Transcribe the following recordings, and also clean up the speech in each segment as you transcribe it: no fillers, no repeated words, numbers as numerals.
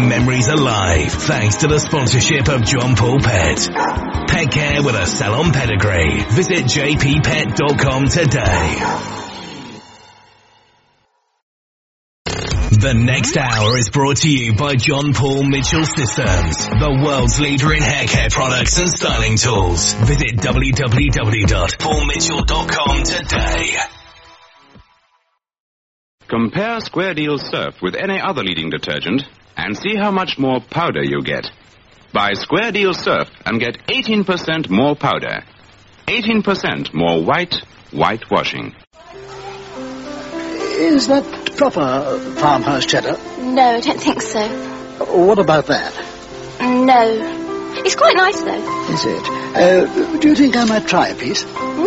memories alive thanks to the sponsorship of John Paul Pet. Pet care with a salon pedigree. Visit jppet.com today. The next hour is brought to you by John Paul Mitchell Systems, the world's leader in hair care products and styling tools. Visit www.paulmitchell.com today. Compare Square Deal Surf with any other leading detergent and see how much more powder you get. Buy Square Deal Surf and get 18% more powder. 18% more whitewashing. Is that proper farmhouse cheddar? No, I don't think so. What about that? No. It's quite nice, though. Is it? Do you think I might try a piece?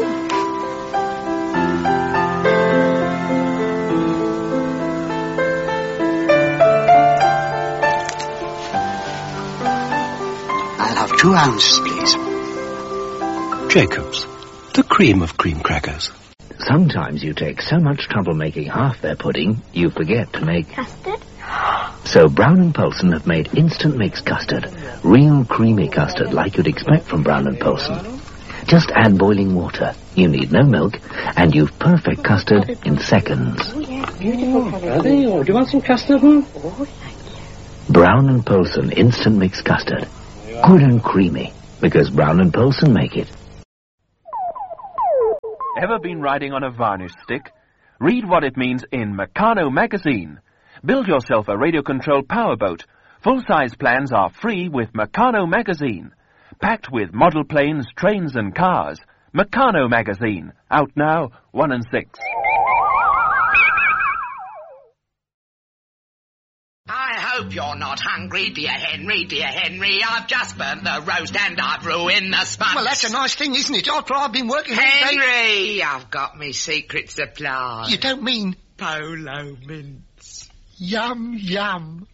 I'll have 2 ounces, please. Jacob's, the cream of cream crackers. Sometimes you take so much trouble making half their pudding, you forget to make... Custard? So Brown & Polson have made instant mix custard. Real creamy custard like you'd expect from Brown & Polson. Just add boiling water. You need no milk, and you've perfect custard in seconds. Oh, yeah, beautiful colour. Do you want some custard? Oh, thank you. Brown & Polson instant mix custard. Good and creamy, because Brown & Polson make it. Ever been riding on a varnish stick? Read what it means in Meccano magazine. Build yourself a radio-controlled powerboat. Full-size plans are free with Meccano magazine. Packed with model planes, trains and cars. Meccano magazine. Out now, 1 and 6. I hope you're not hungry, dear Henry, dear Henry. I've just burnt the roast and I've ruined the sponge. Well, that's a nice thing, isn't it? After I've been working all day... Henry, I've got me secret supply. You don't mean... Polo mints. Yum, yum.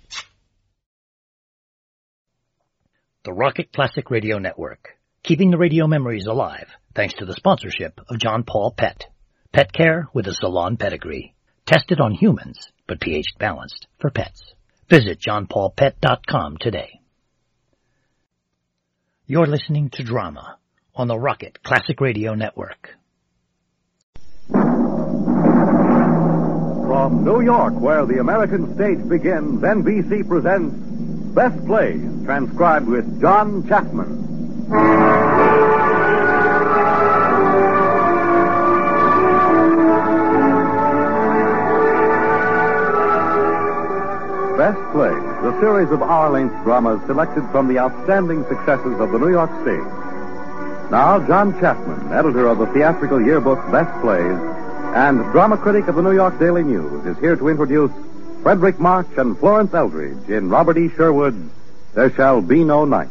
The Rocket Classic Radio Network. Keeping the radio memories alive, thanks to the sponsorship of John Paul Pet. Pet care with a salon pedigree. Tested on humans, but pH balanced for pets. Visit johnpaulpet.com today. You're listening to Drama on the Rocket Classic Radio Network. From New York, where the American stage begins, NBC presents Best Plays, transcribed with John Chapman. Best Plays, the series of hour-length dramas selected from the outstanding successes of the New York stage. Now, John Chapman, editor of the theatrical yearbook Best Plays and drama critic of the New York Daily News, is here to introduce Frederick March and Florence Eldridge in Robert E. Sherwood's There Shall Be No Night.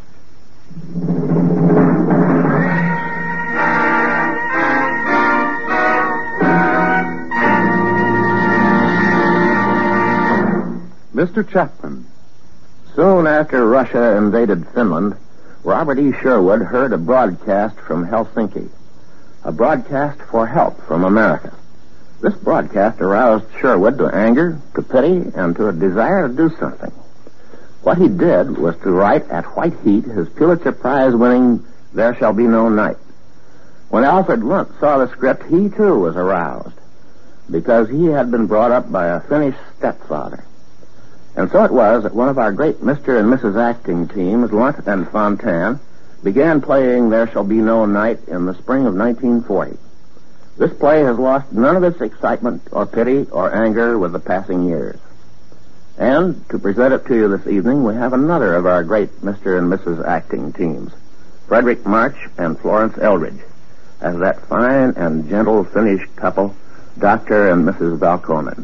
Mr. Chapman. Soon after Russia invaded Finland, Robert E. Sherwood heard a broadcast from Helsinki. A broadcast for help from America. This broadcast aroused Sherwood to anger, to pity, and to a desire to do something. What he did was to write at white heat his Pulitzer Prize-winning There Shall Be No Night. When Alfred Lunt saw the script, he too was aroused, because he had been brought up by a Finnish stepfather. And so it was that one of our great Mr. and Mrs. acting teams, Lunt and Fontanne, began playing There Shall Be No Night in the spring of 1940. This play has lost none of its excitement or pity or anger with the passing years. And to present it to you this evening, we have another of our great Mr. and Mrs. acting teams, Frederick March and Florence Eldridge, as that fine and gentle Finnish couple, Dr. and Mrs. Valkonen.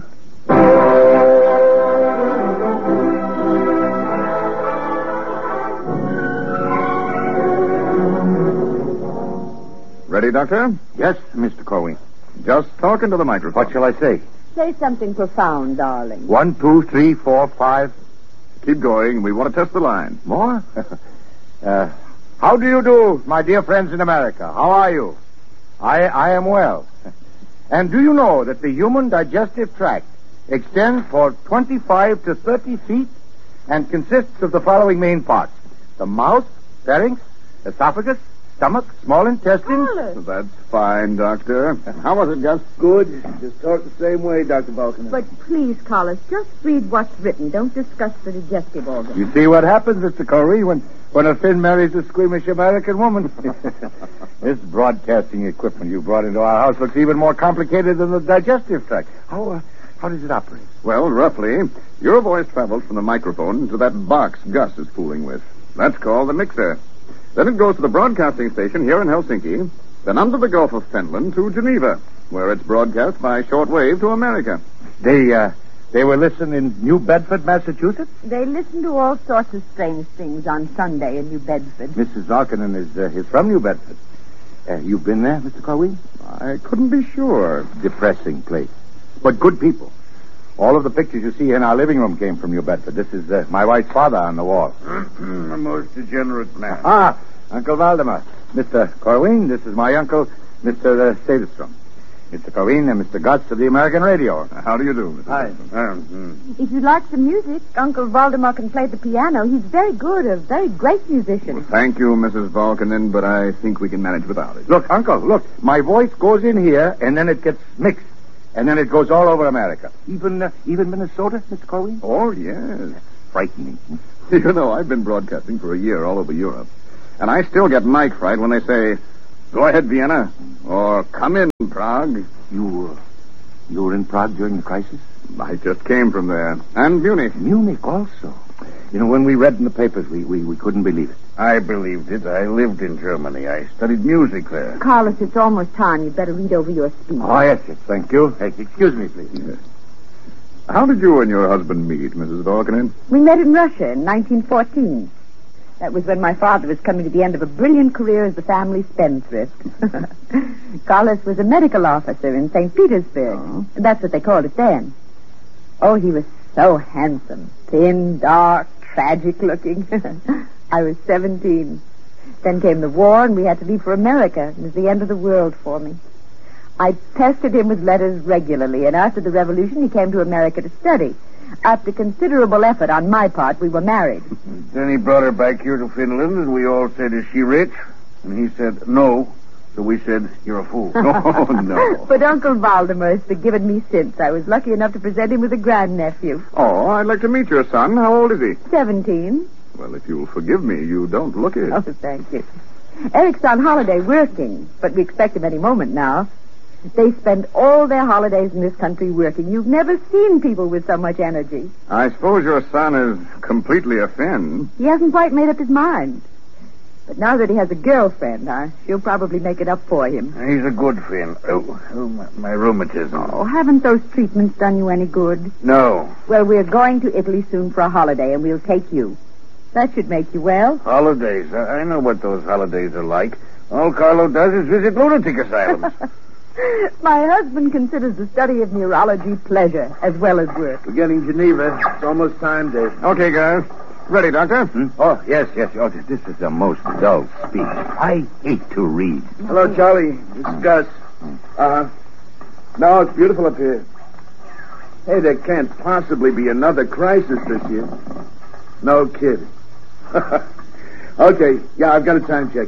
Ready, Doctor? Yes, Mr. Corwin. Just talk into the microphone. What shall I say? Say something profound, darling. 1, 2, 3, 4, 5. Keep going. We want to test the line. More? How do you do, my dear friends in America? How are you? I am well. And do you know that the human digestive tract extends for 25 to 30 feet and consists of the following main parts: the mouth, pharynx, esophagus, stomach, small intestine. Carlos. That's fine, Doctor. How was it, Gus? Good. Just talk the same way, Dr. Vulcan. But please, Carlos, just read what's written. Don't discuss the digestive organ. You see what happens, Mr. Corey, when a Finn marries a squeamish American woman. This broadcasting equipment you brought into our house looks even more complicated than the digestive tract. How does it operate? Well, roughly, your voice travels from the microphone to that box Gus is fooling with. That's called the mixer. Then it goes to the broadcasting station here in Helsinki, then under the Gulf of Finland to Geneva, where it's broadcast by shortwave to America. They will listen in New Bedford, Massachusetts? They listen to all sorts of strange things on Sunday in New Bedford. Mrs. Valkonen is from New Bedford. You've been there, Mr. Corwin? I couldn't be sure. Depressing place. But good people. All of the pictures you see in our living room came from New Bedford. This is my wife's father on the wall. A most degenerate man. Ah, Uncle Valdemar. Mr. Corwin, this is my uncle, Mr. Sadestrom. Mr. Corwin and Mr. Gutz of the American Radio. How do you do, Mr. Hi. If you'd like some music, Uncle Valdemar can play the piano. He's very good, a very great musician. Well, thank you, Mrs. Valkonen, but I think we can manage without it. Look, Uncle, look. My voice goes in here, and then it gets mixed. And then it goes all over America. Even Minnesota, Mr. Corwin? Oh, yes. Frightening. You know, I've been broadcasting for a year all over Europe. And I still get mic fright when they say, "Go ahead, Vienna," or "Come in, Prague." You were in Prague during the crisis? I just came from there. And Munich. Munich also. You know, when we read in the papers, we couldn't believe it. I believed it. I lived in Germany. I studied music there. Carlos, it's almost time. You'd better read over your speech. Oh, yes, thank you. Hey, excuse me, please. Yes. How did you and your husband meet, Mrs. Valkonen? We met in Russia in 1914. That was when my father was coming to the end of a brilliant career as the family spendthrift. Carlos was a medical officer in St. Petersburg. Oh. That's what they called it then. Oh, he was so handsome. Thin, dark, tragic-looking. I was 17. Then came the war, and we had to leave for America. It was the end of the world for me. I pestered him with letters regularly, and after the revolution, he came to America to study. After considerable effort on my part, we were married. Then he brought her back here to Finland, and we all said, "Is she rich?" And he said, "No." So we said, "You're a fool." Oh, no. But Uncle Valdemar has forgiven me since. I was lucky enough to present him with a grandnephew. Oh, I'd like to meet your son. How old is he? 17. Well, if you'll forgive me, you don't look it. Oh, thank you. Eric's on holiday working, but we expect him any moment now. They spend all their holidays in this country working. You've never seen people with so much energy. I suppose your son is completely a Finn. He hasn't quite made up his mind. But now that he has a girlfriend, she'll probably make it up for him. He's a good Finn. My rheumatism. Oh, haven't those treatments done you any good? No. Well, we're going to Italy soon for a holiday, and we'll take you. That should make you well. Holidays. I know what those holidays are like. All Carlo does is visit lunatic asylums. My husband considers the study of neurology pleasure as well as work. We're getting Geneva. It's almost time, Dave. Okay, guys. Ready, Doctor? Oh, yes. Oh, this is a most dull speech. I hate to read. Hello, Charlie. This is Gus. No, it's beautiful up here. Hey, there can't possibly be another crisis this year. No kidding. Okay, yeah, I've got a time check.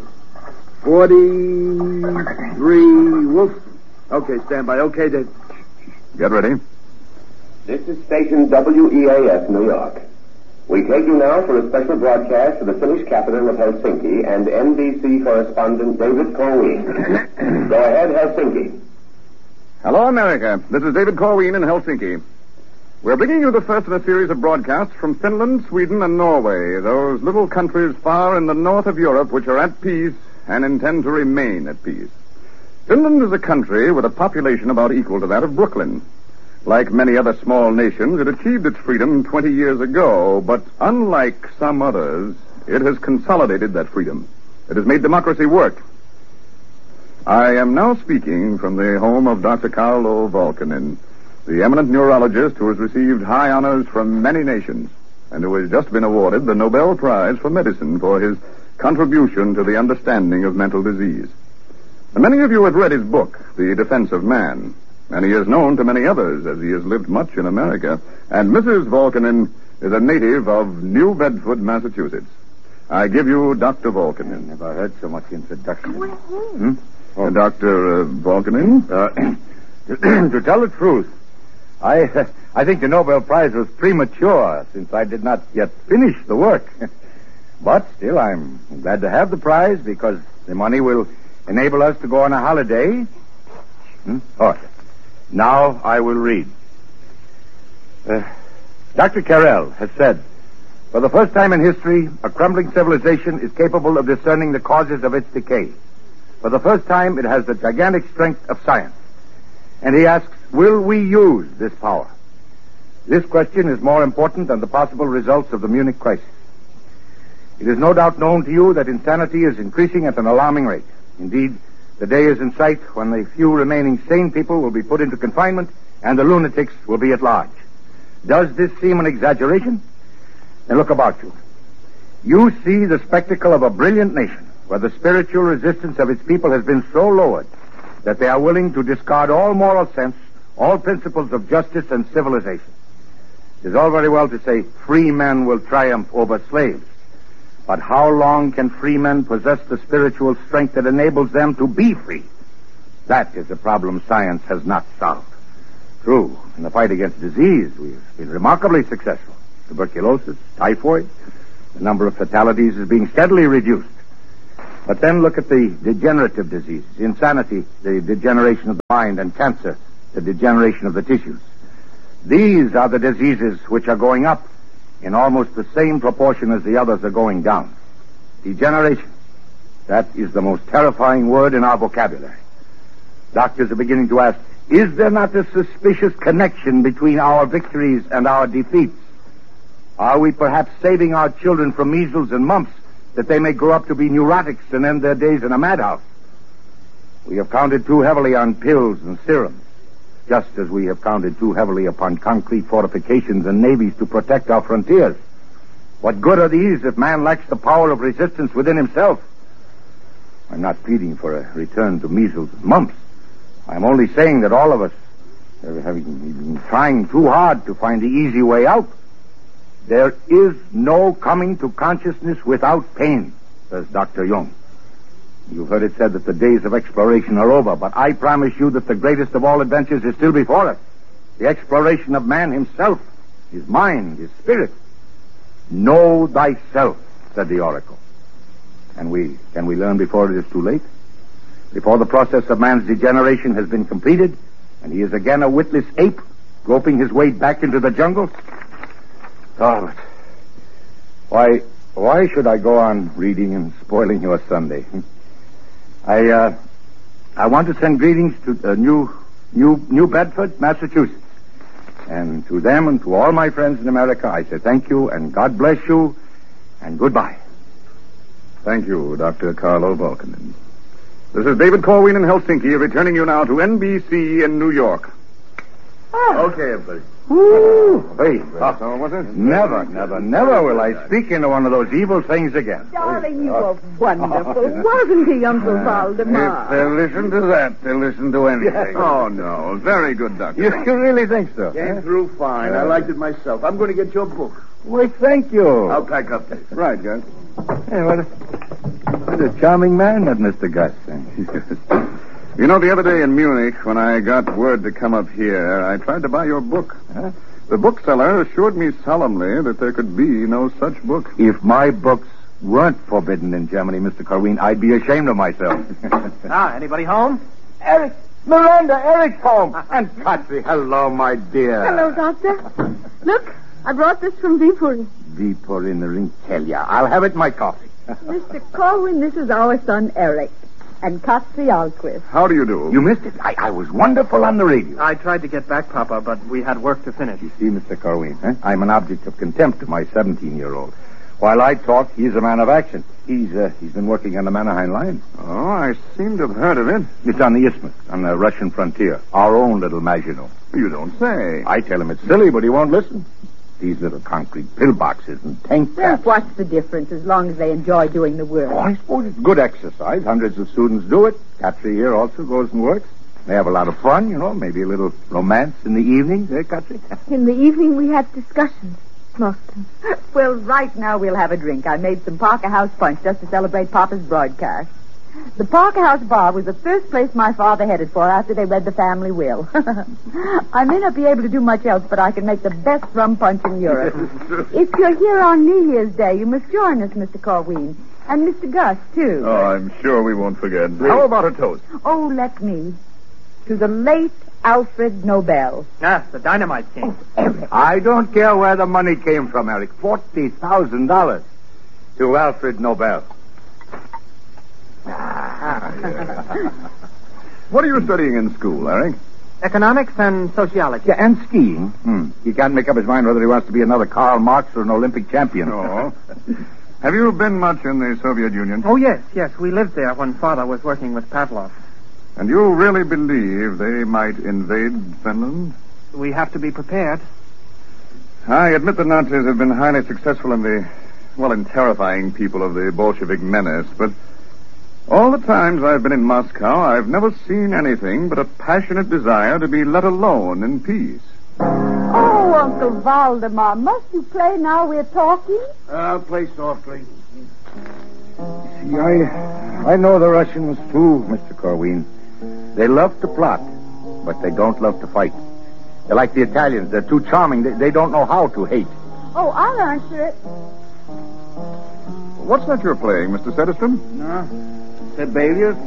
43 Wolf. Okay, stand by. Okay, Dave. Get ready. This is station WEAS, New York. We take you now for a special broadcast to the Finnish capital of Helsinki and NBC correspondent David Corwin. Go ahead, Helsinki. Hello, America. This is David Corwin in Helsinki. We're bringing you the first in a series of broadcasts from Finland, Sweden, and Norway, those little countries far in the north of Europe which are at peace and intend to remain at peace. Finland is a country with a population about equal to that of Brooklyn. Like many other small nations, it achieved its freedom 20 years ago, but unlike some others, it has consolidated that freedom. It has made democracy work. I am now speaking from the home of Dr. Carlo Valkonen, the eminent neurologist who has received high honors from many nations and who has just been awarded the Nobel Prize for Medicine for his contribution to the understanding of mental disease. And many of you have read his book, The Defense of Man, and he is known to many others as he has lived much in America. And Mrs. Valkonen, is a native of New Bedford, Massachusetts. I give you Dr. Volkanen. I never heard so much introduction. Dr. Volkanen? To tell the truth, I think the Nobel Prize was premature since I did not yet finish the work. But still, I'm glad to have the prize because the money will enable us to go on a holiday. Oh, now I will read. Dr. Carrel has said, for the first time in history, a crumbling civilization is capable of discerning the causes of its decay. For the first time, it has the gigantic strength of science. And he asks, will we use this power? This question is more important than the possible results of the Munich crisis. It is no doubt known to you that insanity is increasing at an alarming rate. Indeed, the day is in sight when the few remaining sane people will be put into confinement and the lunatics will be at large. Does this seem an exaggeration? Then look about you. You see the spectacle of a brilliant nation where the spiritual resistance of its people has been so lowered that they are willing to discard all moral sense, all principles of justice and civilization. It is all very well to say free men will triumph over slaves. But how long can free men possess the spiritual strength that enables them to be free? That is a problem science has not solved. True, in the fight against disease, we've been remarkably successful. Tuberculosis, typhoid, the number of fatalities is being steadily reduced. But then look at the degenerative diseases, insanity, the degeneration of the mind, and cancer, the degeneration of the tissues. These are the diseases which are going up in almost the same proportion as the others are going down. Degeneration. That is the most terrifying word in our vocabulary. Doctors are beginning to ask, is there not a suspicious connection between our victories and our defeats? Are we perhaps saving our children from measles and mumps that they may grow up to be neurotics and end their days in a madhouse? We have counted too heavily on pills and serums, just as we have counted too heavily upon concrete fortifications and navies to protect our frontiers. What good are these if man lacks the power of resistance within himself? I'm not pleading for a return to measles and mumps. I'm only saying that all of us have been trying too hard to find the easy way out. There is no coming to consciousness without pain, says Dr. Jung. You've heard it said that the days of exploration are over, but I promise you that the greatest of all adventures is still before us. The exploration of man himself, his mind, his spirit. Know thyself, said the oracle. Can we learn before it is too late? Before the process of man's degeneration has been completed, and he is again a witless ape, groping his way back into the jungle? Oh, but why should I go on reading and spoiling your Sunday? I want to send greetings to New Bedford, Massachusetts. And to them and to all my friends in America, I say thank you and God bless you and goodbye. Thank you, Dr. Carlo Volkanen. This is David Corwin in Helsinki, returning you now to NBC in New York. Oh. Okay, everybody. Hey, never will I speak into one of those evil things again. Darling, you were wonderful, wasn't he, Uncle Valdemar? If they'll listen to that, they'll listen to anything. Oh, no. Very good, Doctor. You really think so? Came through fine. I liked it myself. I'm going to get your book. Why, thank you. I'll pack up this. Right, Gus. Hey, what a charming man, that Mr. Gus. You know, the other day in Munich, when I got word to come up here, I tried to buy your book. Huh? The bookseller assured me solemnly that there could be no such book. If my books weren't forbidden in Germany, Mr. Corwin, I'd be ashamed of myself. Anybody home? Eric! Miranda, Eric's home! And Patsy, hello, my dear. Hello, Doctor. Look, I brought this from Viipuri. Viipuri in the Rinkelia. I'll have it in my coffee. Mr. Corwin, this is our son, Eric. And Katsi Alquist. How do you do? You missed it. I was wonderful on the radio. I tried to get back, Papa, but we had work to finish. You see, Mr. Corwin, I'm an object of contempt to my 17-year-old. While I talk, he's a man of action. He's been working on the Mannerheim line. Oh, I seem to have heard of it. It's on the Isthmus, on the Russian frontier. Our own little Maginot. You don't say. I tell him it's silly, but he won't listen. These little concrete pillboxes and tank Well, caps. what's the difference as long as they enjoy doing the work? Oh, I suppose it's good exercise. Hundreds of students do it. Katri here also goes and works. They have a lot of fun, maybe a little romance in the evening, Katri? In the evening we have discussions. Smockton. Well, right now we'll have a drink. I made some Parker House punch just to celebrate Papa's broadcast. The Parker House bar was the first place my father headed for after they read the family will. I may not be able to do much else, but I can make the best rum punch in Europe. If you're here on New Year's Day, you must join us, Mr. Corwin. And Mr. Gus, too. Oh, I'm sure we won't forget. How about a toast? Oh, let me. To the late Alfred Nobel. Ah, the dynamite king. I don't care where the money came from, Eric. $40,000 to Alfred Nobel. What are you studying in school, Eric? Economics and sociology. Yeah, and skiing. He can't make up his mind whether he wants to be another Karl Marx or an Olympic champion. Oh. Have you been much in the Soviet Union? Oh, yes. We lived there when Father was working with Pavlov. And you really believe they might invade Finland? We have to be prepared. I admit the Nazis have been highly successful in in terrifying people of the Bolshevik menace, but all the times I've been in Moscow, I've never seen anything but a passionate desire to be let alone in peace. Oh, Uncle Valdemar, must you play now we're talking? I'll play softly. See, I know the Russians too, Mr. Corwin. They love to plot, but they don't love to fight. They're like the Italians. They're too charming. They don't know how to hate. Oh, I'll answer it. What's that you're playing, Mr. Sedestrom? No. Sibelius?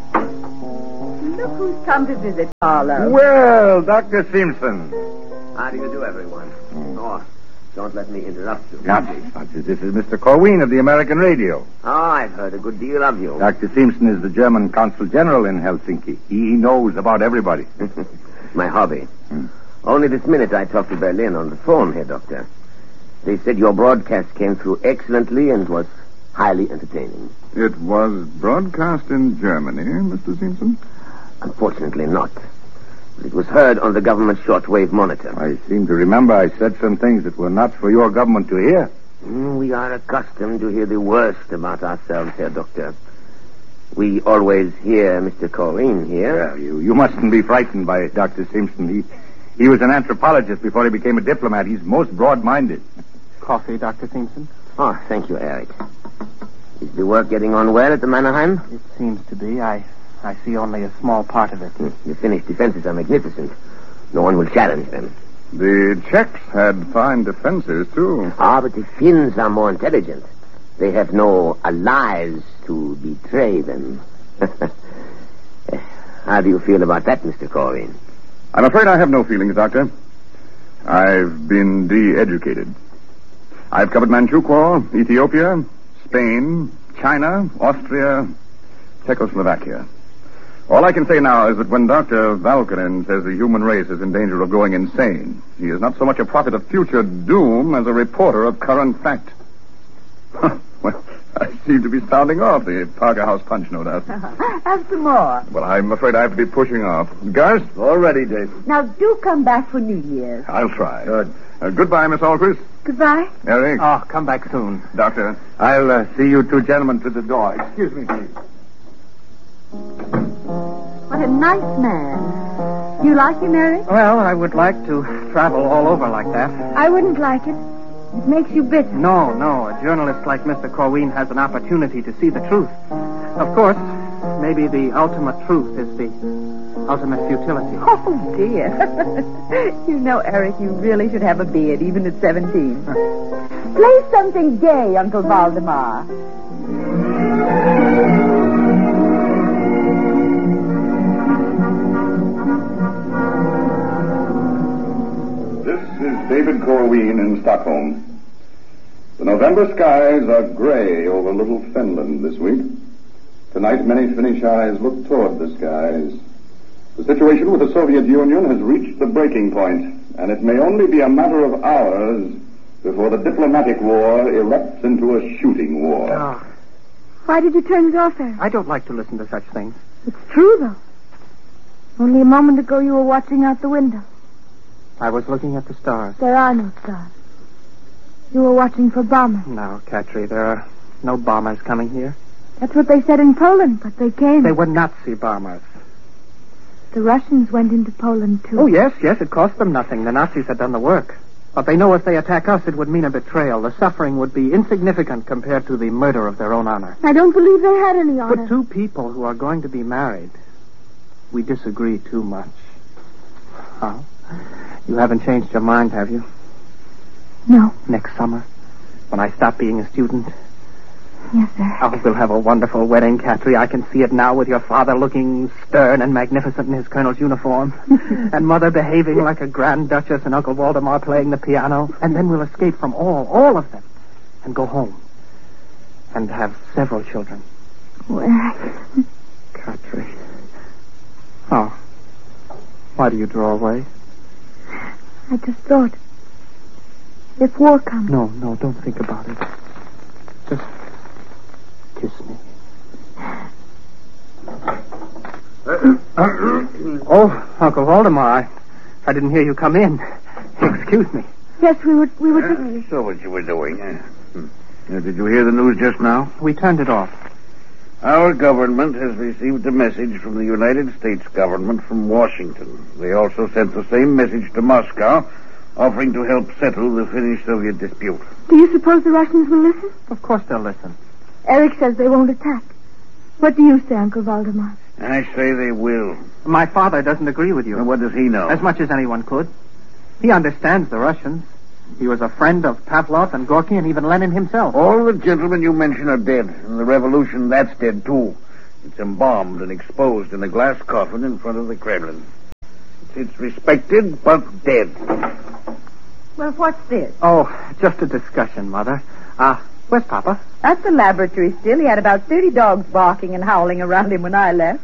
Look who's come to visit, Carlo. Well, Dr. Simpson. How do you do, everyone? Oh, don't let me interrupt you. This is Mr. Corwin of the American Radio. Oh, I've heard a good deal of you. Dr. Simpson is the German Consul General in Helsinki. He knows about everybody. My hobby. Only this minute I talked to Berlin on the phone, Herr Doctor. They said your broadcast came through excellently and was highly entertaining. It was broadcast in Germany, Mr. Simpson? Unfortunately not. But it was heard on the government shortwave monitor. I seem to remember I said some things that were not for your government to hear. We are accustomed to hear the worst about ourselves, Herr Doctor. We always hear Mr. Corwin here. Well, you mustn't be frightened by Dr. Simpson. He was an anthropologist before he became a diplomat. He's most broad-minded. Coffee, Dr. Simpson? Oh, thank you, Eric. Is the work getting on well at the Mannerheim? It seems to be. I see only a small part of it. The Finnish defenses are magnificent. No one will challenge them. The Czechs had fine defenses, too. But the Finns are more intelligent. They have no allies to betray them. How do you feel about that, Mr. Corwin? I'm afraid I have no feelings, Doctor. I've been de-educated. I've covered Manchukuo, Ethiopia, Spain, China, Austria, Czechoslovakia. All I can say now is that when Dr. Valkanen says the human race is in danger of going insane, he is not so much a prophet of future doom as a reporter of current fact. Well, I seem to be sounding off the Parker House punch, no doubt. Have some more. Well, I'm afraid I have to be pushing off. Gus? All ready, Dave. Now, do come back for New Year's. I'll try. Good. Goodbye, Miss Alquist. Goodbye. Eric? Oh, come back soon. Doctor? I'll see you two gentlemen to the door. Excuse me, please. What a nice man. You like him, Eric? Well, I would like to travel all over like that. I wouldn't like it. It makes you bitter. No. A journalist like Mr. Corwin has an opportunity to see the truth. Of course, maybe the ultimate truth is the ultimate futility. Oh, dear. You know, Eric, you really should have a beard, even at 17. Play something gay, Uncle Valdemar. This is David Corwin in Stockholm. The November skies are gray over little Finland this week. Tonight, many Finnish eyes look toward the skies. The situation with the Soviet Union has reached the breaking point, and it may only be a matter of hours before the diplomatic war erupts into a shooting war. Oh, Why did you turn it off, Eric? I don't like to listen to such things. It's true, though. Only a moment ago you were watching out the window. I was looking at the stars. There are no stars. You were watching for bombers. No, Katri, there are no bombers coming here. That's what they said in Poland, but they came. They were Nazi bombers. The Russians went into Poland, too. Oh, yes, it cost them nothing. The Nazis had done the work. But they know if they attack us, it would mean a betrayal. The suffering would be insignificant compared to the murder of their own honor. I don't believe they had any honor. But two people who are going to be married, we disagree too much. Oh? You haven't changed your mind, have you? No. Next summer, when I stop being a student? Yes, sir. Oh, we'll have a wonderful wedding, Catry. I can see it now with your father looking stern and magnificent in his colonel's uniform. And Mother behaving like a Grand Duchess and Uncle Waldemar playing the piano. And then we'll escape from all of them. And go home. And have several children. Where? Catry. Oh. Why do you draw away? I just thought. If war comes. No, don't think about it. Just kiss me. Oh, Uncle Waldemar, I didn't hear you come in. Excuse me. Yes, we were just... So what you were doing, did you hear the news just now? We turned it off. Our government has received a message from the United States government from Washington. They also sent the same message to Moscow, offering to help settle the Finnish-Soviet dispute. Do you suppose the Russians will listen? Of course they'll listen. Eric says they won't attack. What do you say, Uncle Waldemar? I say they will. My father doesn't agree with you. And what does he know? As much as anyone could. He understands the Russians. He was a friend of Pavlov and Gorky and even Lenin himself. All the gentlemen you mention are dead. And the revolution, that's dead, too. It's embalmed and exposed in a glass coffin in front of the Kremlin. It's respected, but dead. Well, what's this? Oh, just a discussion, Mother. Where's Papa? At the laboratory still. He had about 30 dogs barking and howling around him when I left.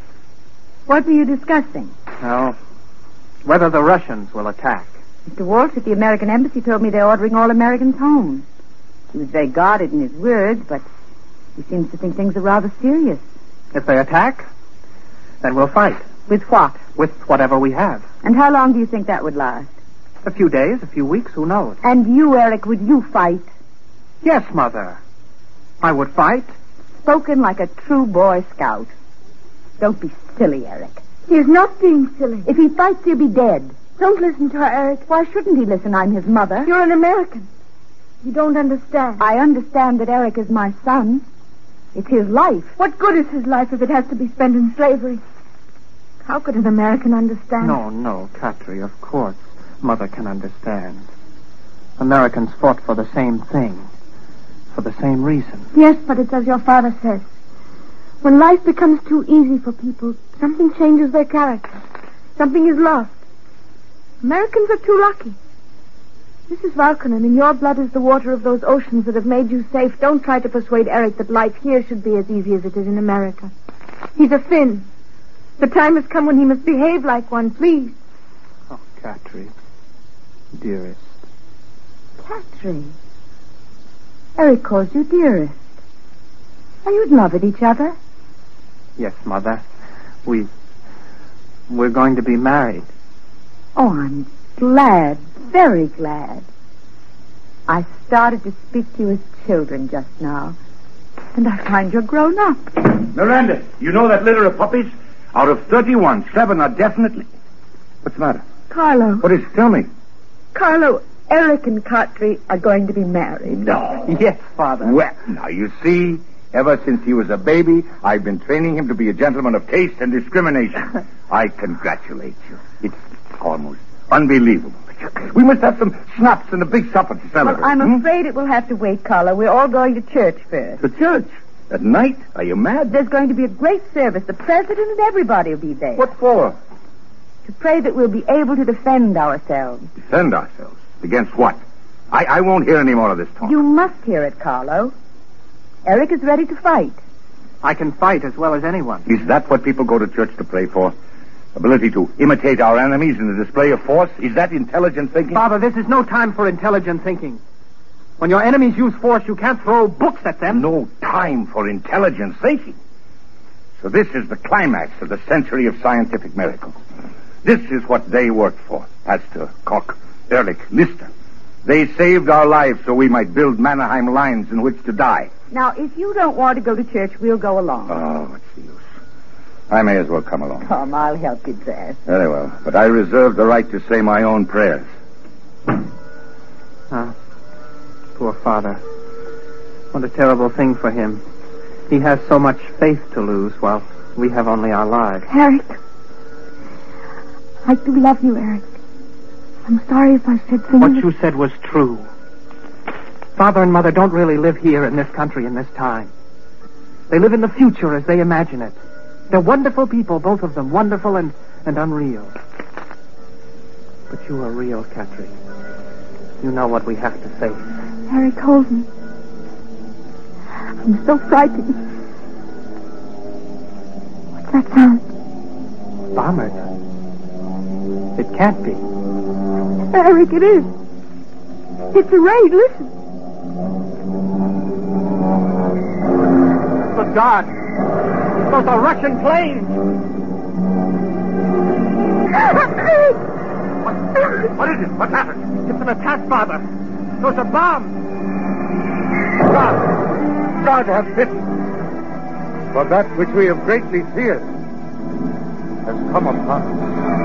What were you discussing? Oh, whether the Russians will attack. Mr. Walsh at the American Embassy told me they're ordering all Americans home. He was very guarded in his words, but he seems to think things are rather serious. If they attack, then we'll fight. With what? With whatever we have. And how long do you think that would last? A few days, a few weeks, who knows? And you, Eric, would you fight? Yes, Mother. I would fight. Spoken like a true Boy Scout. Don't be silly, Eric. He's not being silly. If he fights, he'll be dead. Don't listen to her, Eric. Why shouldn't he listen? I'm his mother. You're an American. You don't understand. I understand that Eric is my son. It's his life. What good is his life if it has to be spent in slavery? How could an American understand? No, Catry, of course. Mother can understand. Americans fought for the same thing. For the same reason. Yes, but it's as your father says. When life becomes too easy for people, something changes their character. Something is lost. Americans are too lucky. Mrs. Valkonen, in your blood is the water of those oceans that have made you safe. Don't try to persuade Eric that life here should be as easy as it is in America. He's a Finn. The time has come when he must behave like one, please. Oh, Catry. Dearest. Catry. Eric calls you dearest. Are you in love with each other? Yes, Mother. We're going to be married. Oh, I'm glad, very glad. I started to speak to you as children just now, and I find you're grown up. Miranda, you know that litter of puppies? Out of 31, 7 are definitely... What's the matter? Carlo. What is it? Tell me. Carlo, Eric and Catry are going to be married. No. Yes, Father. Well, now you see, ever since he was a baby, I've been training him to be a gentleman of taste and discrimination. I congratulate you. It's almost unbelievable. We must have some schnapps and a big supper to celebrate. Well, I'm afraid it will have to wait, Carlo. We're all going to church first. To church? At night? Are you mad? There's going to be a great service. The president and everybody will be there. What for? To pray that we'll be able to defend ourselves. Defend ourselves? Against what? I won't hear any more of this talk. You must hear it, Carlo. Eric is ready to fight. I can fight as well as anyone. Is that what people go to church to pray for? Ability to imitate our enemies in the display of force? Is that intelligent thinking? Father, this is no time for intelligent thinking. When your enemies use force, you can't throw books at them. No time for intelligent thinking. So this is the climax of the century of scientific miracles. This is what they worked for. Pasteur, Koch, Ehrlich, Lister. They saved our lives so we might build Mannerheim lines in which to die. Now, if you don't want to go to church, we'll go along. Oh, what's the use? I may as well come along. Come, I'll help you dress. Very well. But I reserve the right to say my own prayers. Poor father. What a terrible thing for him. He has so much faith to lose while we have only our lives. Eric. I do love you, Eric. I'm sorry if I said things... What you said was true. Father and Mother don't really live here in this country in this time. They live in the future as they imagine it. They're wonderful people, both of them. Wonderful and unreal. But you are real, Katri. You know what we have to face. Eric, hold me. I'm so frightened. What's that sound? Bombers. It can't be. Eric, it is. It's a raid, listen. Good God! Those are Russian planes! What is it? What's happened? It's an attack, Father. Those are bombs. God have pity. For that which we have greatly feared has come upon us.